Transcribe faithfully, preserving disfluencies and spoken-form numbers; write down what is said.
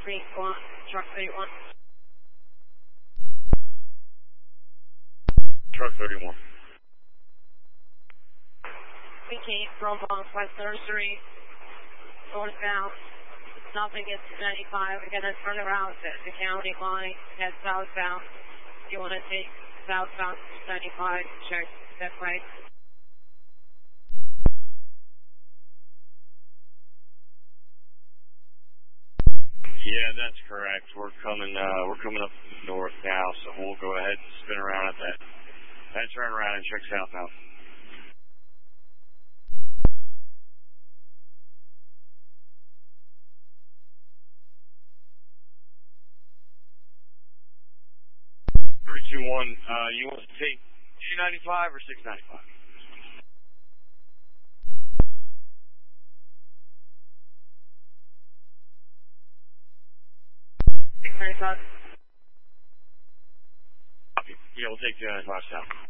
three one, truck thirty-one. Truck thirty-one. We came from uh, West thirty-three, northbound. Nothing gets ninety-five. We're going to turn around at the county line, head southbound. If you want to take southbound ninety-five, check that way. Yeah, that's correct. We're coming. Uh, we're coming up north now, so we'll go ahead and spin around at that. That turn around and check southbound. Three two one. Uh, you want to take two ninety-five or six ninety-five? six ninety-five. Yeah, we'll take two ninety-five south.